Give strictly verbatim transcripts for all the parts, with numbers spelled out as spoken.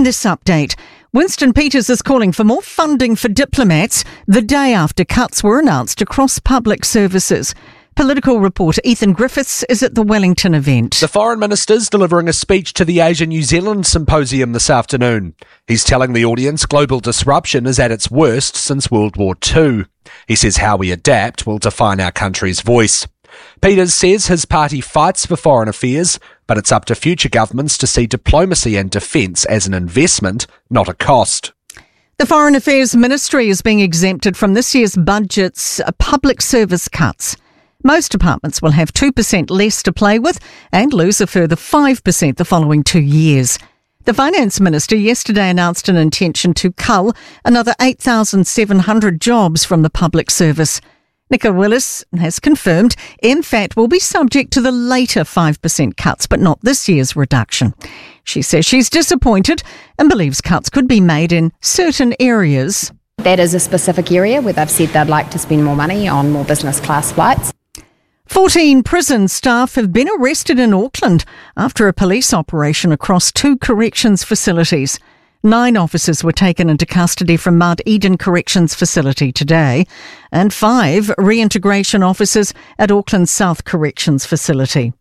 this update. Winston Peters is calling for more funding for diplomats the day after cuts were announced across public services. Political reporter Ethan Griffiths is at the Wellington event. The Foreign Minister's delivering a speech to the Asia New Zealand Symposium this afternoon. He's telling the audience global disruption is at its worst since World War Two. He says how we adapt will define our country's voice. Peters says his party fights for foreign affairs, but it's up to future governments to see diplomacy and defence as an investment, not a cost. The Foreign Affairs Ministry is being exempted from this year's budget's public service cuts. Most departments will have two percent less to play with and lose a further five percent the following two years. The Finance Minister yesterday announced an intention to cull another eight thousand seven hundred jobs from the public service. Nicola Willis has confirmed M F A T will be subject to the later five percent cuts, but not this year's reduction. She says she's disappointed and believes cuts could be made in certain areas. That is a specific area where they've said they'd like to spend more money on more business class flights. fourteen prison staff have been arrested in Auckland after a police operation across two corrections facilities. Nine officers were taken into custody from Mount Eden Corrections Facility today, and five reintegration officers at Auckland's South Corrections Facility.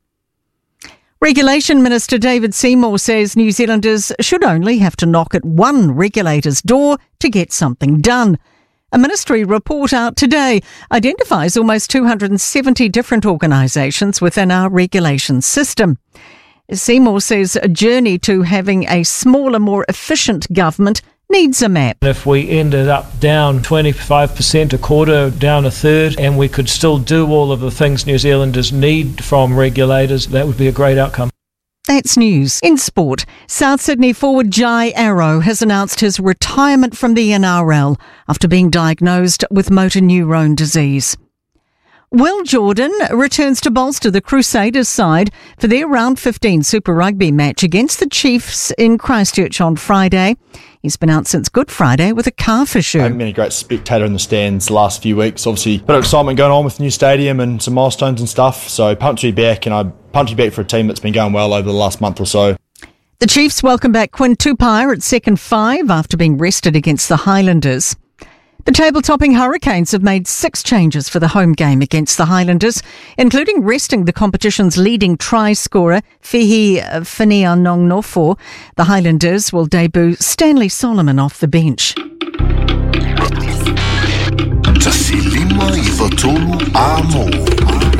Regulation Minister David Seymour says New Zealanders should only have to knock at one regulator's door to get something done. A ministry report out today identifies almost two hundred seventy different organisations within our regulation system. Seymour says a journey to having a smaller, more efficient government needs a map. If we ended up down twenty-five percent, a quarter, down a third, and we could still do all of the things New Zealanders need from regulators, that would be a great outcome. That's news. In sport, South Sydney forward Jai Arrow has announced his retirement from the N R L after being diagnosed with motor neurone disease. Will Jordan returns to bolster the Crusaders side for their round fifteen Super Rugby match against the Chiefs in Christchurch on Friday. He's been out since Good Friday with a calf issue. I've been a great spectator in the stands the last few weeks. Obviously, a bit of excitement going on with the new stadium and some milestones and stuff. So pumped to be back, and I'm pumped to be back for a team that's been going well over the last month or so. The Chiefs welcome back Quinn Tupaia at second five after being rested against the Highlanders. The table-topping Hurricanes have made six changes for the home game against the Highlanders, including resting the competition's leading try scorer, Fihi Finianong'ofo. The Highlanders will debut Stanley Solomon off the bench. Tasilima i Fatolu Amo.